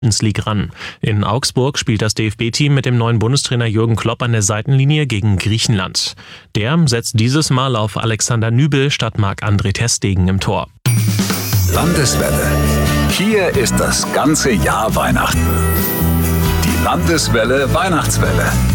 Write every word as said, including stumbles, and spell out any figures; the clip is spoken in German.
Champions League ran. In Augsburg spielt das D F B-Team mit dem neuen Bundestrainer Jürgen Klopp an der Seitenlinie gegen Griechenland. Der setzt dieses Mal auf Alexander Nübel statt Marc-André ter Stegen im Tor. Landeswelle. Hier ist das ganze Jahr Weihnachten. Die Landeswelle Weihnachtswelle.